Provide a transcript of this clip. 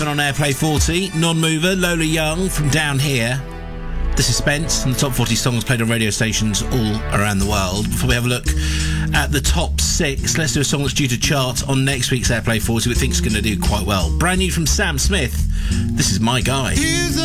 On Airplay 40, Non-Mover, Lola Young from Down Here. The Suspense, and the top 40 songs played on radio stations all around the world. Before we have a look at the top 6, let's do a song that's due to chart on next week's Airplay 40 we think is going to do quite well. Brand new from Sam Smith, this is My Guy.